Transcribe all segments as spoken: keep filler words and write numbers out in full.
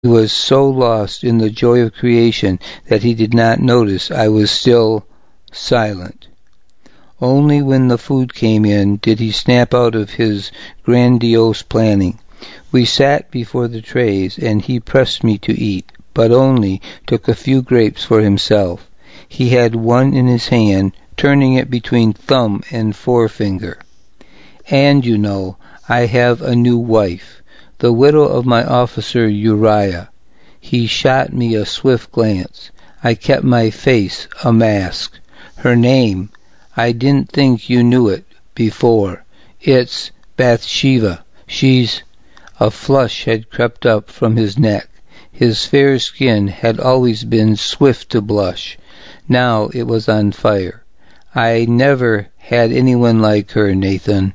He was so lost in the joy of creation that he did not notice I was still silent. Only when the food came in did he snap out of his grandiose planning. We sat before the trays, and he pressed me to eat, but only took a few grapes for himself. He had one in his hand, turning it between thumb and forefinger. "And, you know, I have a new wife, the widow of my officer Uriah." He shot me a swift glance. I kept my face a mask. "Her name, I didn't think you knew it before. It's Bathsheba. She's—" A flush had crept up from his neck. His fair skin had always been swift to blush. Now it was on fire. "I never had anyone like her, Nathan.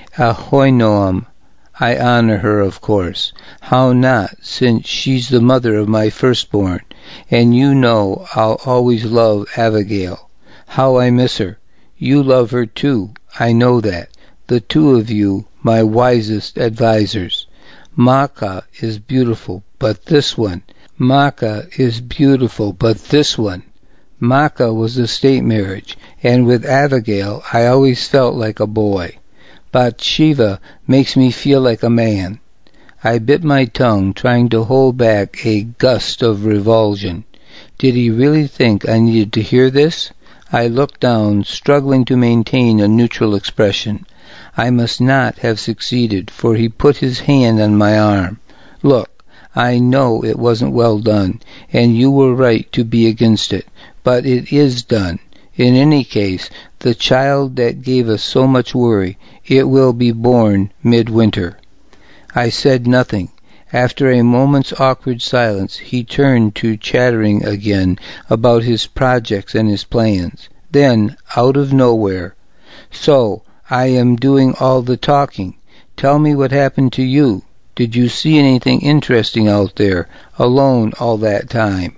Ahinoam. I honor her, of course. How not, since she's the mother of my firstborn, and you know I'll always love Abigail. How I miss her. You love her too, I know that. The two of you, my wisest advisers. Maacah is beautiful, but this one. Maacah is beautiful, but this one." Maacah was a state marriage, and with Abigail I always felt like a boy. Bathsheba makes me feel like a man. I bit my tongue, trying to hold back a gust of revulsion. Did he really think I needed to hear this? I looked down, struggling to maintain a neutral expression. I must not have succeeded, for he put his hand on my arm. "Look, I know it wasn't well done, and you were right to be against it, but it is done. In any case, the child that gave us so much worry, it will be born midwinter." I said nothing. After a moment's awkward silence, he turned to chattering again about his projects and his plans. Then, out of nowhere, "So, I am doing all the talking. Tell me what happened to you. Did you see anything interesting out there, alone all that time?"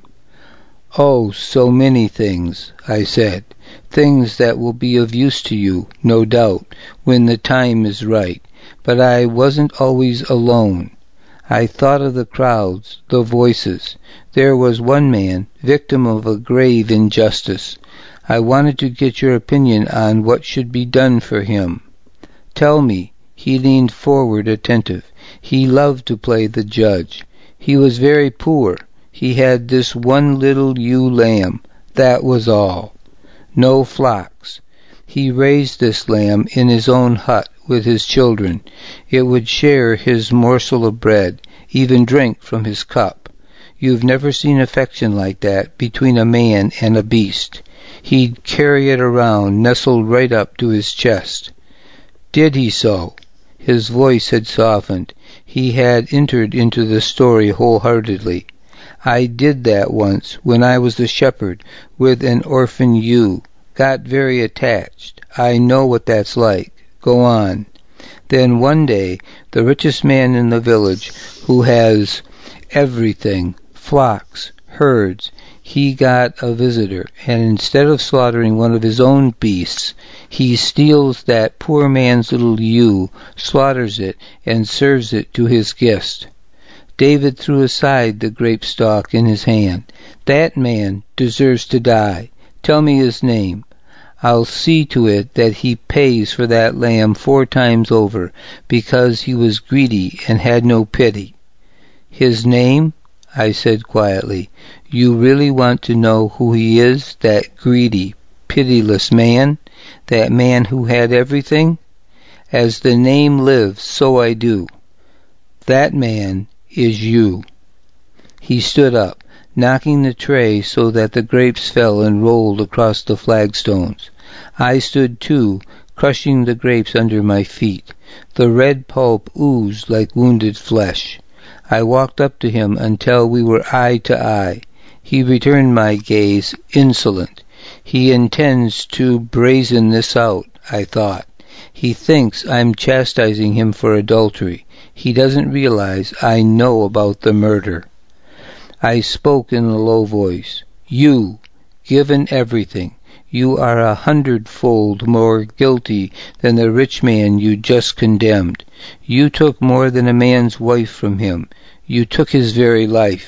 "Oh, so many things," I said. "Things that will be of use to you, no doubt, when the time is right. But I wasn't always alone. I thought of the crowds, the voices. There was one man, victim of a grave injustice. I wanted to get your opinion on what should be done for him." "Tell me." He leaned forward attentive. He loved to play the judge. "He was very poor. He had this one little ewe lamb. That was all. No flocks. He raised this lamb in his own hut with his children. It would share his morsel of bread, even drink from his cup. You've never seen affection like that between a man and a beast. He'd carry it around, nestled right up to his chest." "Did he so?" His voice had softened. He had entered into the story wholeheartedly. "I did that once, when I was the shepherd, with an orphan ewe. Got very attached. I know what that's like. Go on." "Then one day, the richest man in the village, who has everything, flocks, herds, he got a visitor, and instead of slaughtering one of his own beasts, he steals that poor man's little ewe, slaughters it, and serves it to his guest." David threw aside the grape stalk in his hand. "That man deserves to die. Tell me his name. I'll see to it that he pays for that lamb four times over, because he was greedy and had no pity." "His name?" I said quietly. "You really want to know who he is, that greedy, pitiless man? That man who had everything? As the name lives, so I do. That man is you." He stood up, knocking the tray so that the grapes fell and rolled across the flagstones. I stood too, crushing the grapes under my feet. The red pulp oozed like wounded flesh. I walked up to him until we were eye to eye. He returned my gaze, insolent. He intends to brazen this out, I thought. He thinks I'm chastising him for adultery. He doesn't realize I know about the murder. I spoke in a low voice. "You, given everything, you are a hundredfold more guilty than the rich man you just condemned. You took more than a man's wife from him. You took his very life.